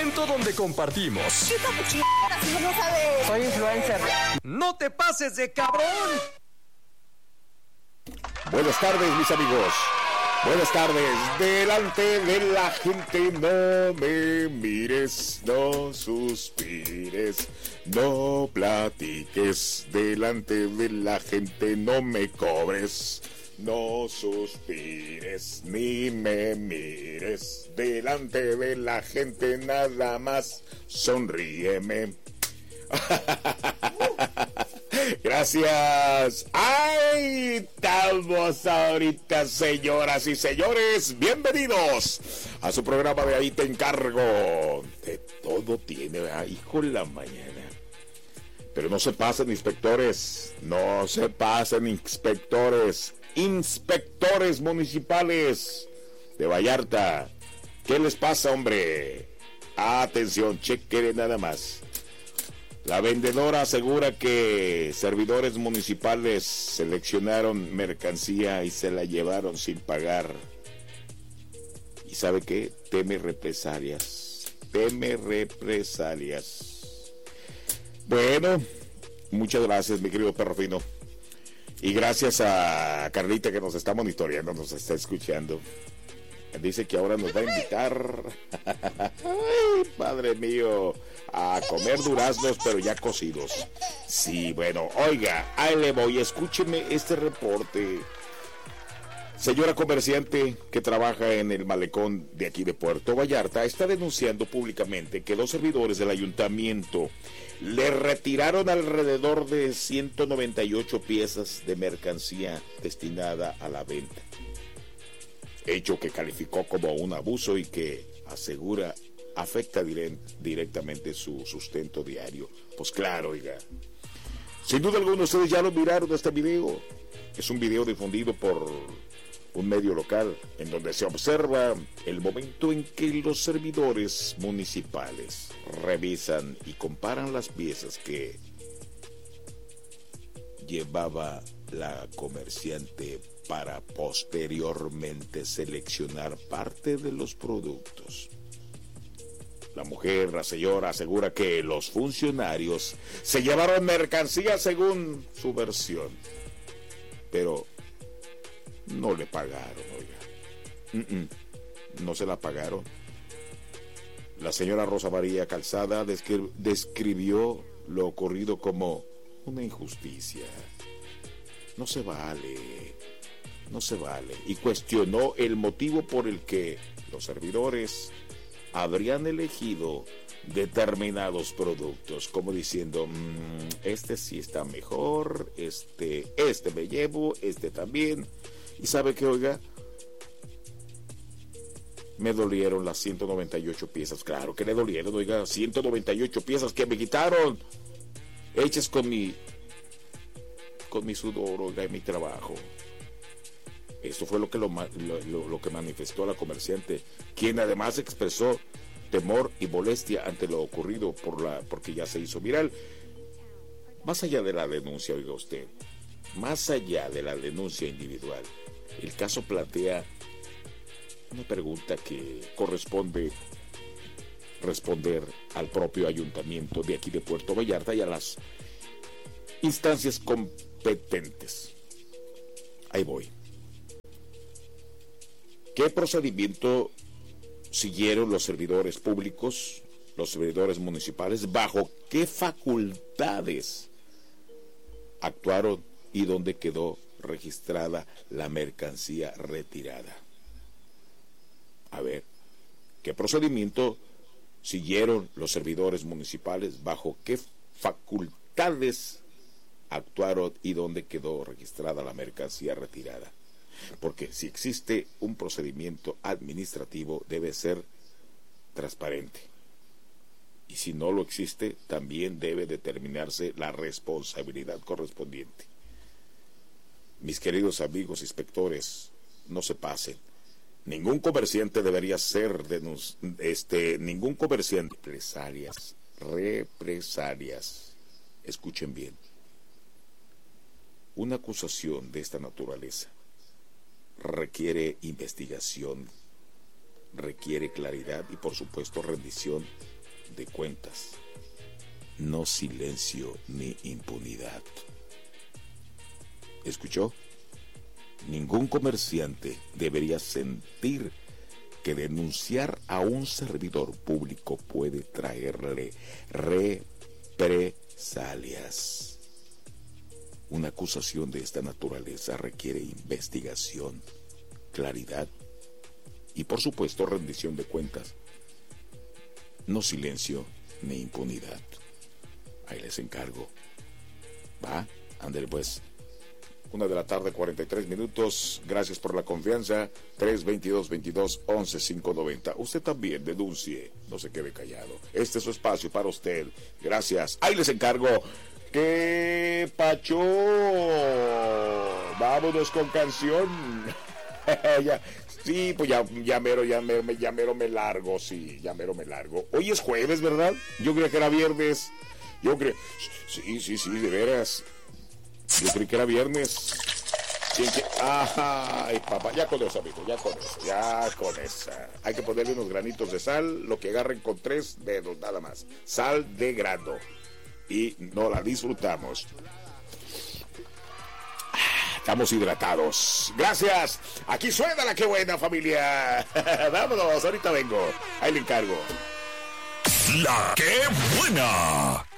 momento donde compartimos. ¿Qué está si no sabe? Soy influencer. ¡No te pases de cabrón! Buenas tardes, mis amigos. Buenas tardes. Delante de la gente no me mires, no suspires, no platiques. Delante de la gente no me cobres, no suspires, ni me mires. Delante de la gente nada más sonríeme. Gracias. ¡Ay! Estamos ahorita, señoras y señores. Bienvenidos a su programa de Ahí Te Encargo. De todo tiene, hijo de la mañana. Pero no se pasen, inspectores. No se pasen, inspectores. Inspectores municipales de Vallarta. ¿Qué les pasa, hombre? Atención, chequen nada más. La vendedora asegura que servidores municipales seleccionaron mercancía y se la llevaron sin pagar. ¿Y sabe qué? Teme represalias. Teme represalias. Bueno, muchas gracias, mi querido perro fino. Y gracias a Carlita que nos está monitoreando, nos está escuchando. Dice que ahora nos va a invitar, ay, padre mío, a comer duraznos, pero ya cocidos. Sí, bueno, oiga, ahí le voy, escúcheme este reporte. Señora comerciante que trabaja en el malecón de aquí de Puerto Vallarta está denunciando públicamente que los servidores del ayuntamiento le retiraron alrededor de 198 piezas de mercancía destinada a la venta. Hecho que calificó como un abuso y que asegura afecta directamente su sustento diario. Pues claro, oiga. Sin duda alguna ustedes ya lo miraron este video. Es un video difundido por un medio local en donde se observa el momento en que los servidores municipales revisan y comparan las piezas que llevaba la comerciante para posteriormente seleccionar parte de los productos. La mujer, la señora, asegura que los funcionarios se llevaron mercancía según su versión, pero no le pagaron, oiga. No se la pagaron. La señora Rosa María Calzada describió lo ocurrido como una injusticia. No se vale. No se vale. Y cuestionó el motivo por el que los servidores habrían elegido determinados productos, como diciendo, este sí está mejor, este me llevo, este también. Y sabe que, oiga, me dolieron las 198 piezas. Claro que le dolieron, oiga, 198 piezas que me quitaron, hechas con mi sudor, oiga, y mi trabajo. Esto fue lo que manifestó la comerciante, quien además expresó temor y molestia ante lo ocurrido porque ya se hizo viral. Más allá de la denuncia, oiga usted, más allá de la denuncia individual, el caso plantea una pregunta que corresponde responder al propio ayuntamiento de aquí de Puerto Vallarta y a las instancias competentes. Ahí voy. ¿Qué procedimiento siguieron los servidores públicos, los servidores municipales? ¿Bajo qué facultades actuaron y dónde quedó registrada la mercancía retirada? A ver, ¿qué procedimiento siguieron los servidores municipales? ¿Bajo qué facultades actuaron y dónde quedó registrada la mercancía retirada? Porque si existe un procedimiento administrativo, debe ser transparente. Y si no lo existe, también debe determinarse la responsabilidad correspondiente. Mis queridos amigos inspectores, no se pasen. Ningún comerciante debería ser ningún comerciante. Represalias. Escuchen bien. Una acusación de esta naturaleza requiere investigación, requiere claridad y por supuesto rendición de cuentas. No silencio ni impunidad. ¿Escuchó? Ningún comerciante debería sentir que denunciar a un servidor público puede traerle represalias. Una acusación de esta naturaleza requiere investigación, claridad y, por supuesto, rendición de cuentas. No silencio ni impunidad. Ahí les encargo. ¿Va? Ándale pues. 1:43 p.m. Gracias por la confianza. 322-22-11-590. Usted también denuncie. No se quede callado. Este es su espacio para usted. Gracias. Ahí les encargo. ¡Qué pacho! Vámonos con canción. Sí, pues ya mero me largo. Sí, ya mero me largo. Hoy es jueves, ¿verdad? Yo creía que era viernes. Sí, de veras. Yo creí que era viernes. Ay, papá, ya con eso, amigo, ya con esa. Hay que ponerle unos granitos de sal, lo que agarren con 3 dedos, nada más. Sal de grano. Y nos la disfrutamos. Estamos hidratados. Gracias. Aquí suena la que buena, familia. Vámonos, ahorita vengo. Ahí le encargo. La que buena.